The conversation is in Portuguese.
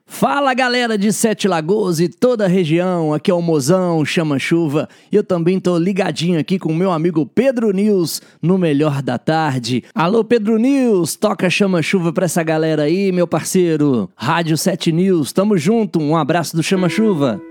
Fala galera de Sete Lagoas e toda a região, aqui é o Mozão, Chama Chuva. Eu também tô ligadinho aqui com o meu amigo Pedro News no Melhor da Tarde. Alô Pedro News, toca Chama Chuva pra essa galera aí, meu parceiro. Rádio 7 News, tamo junto, um abraço do Chama Chuva.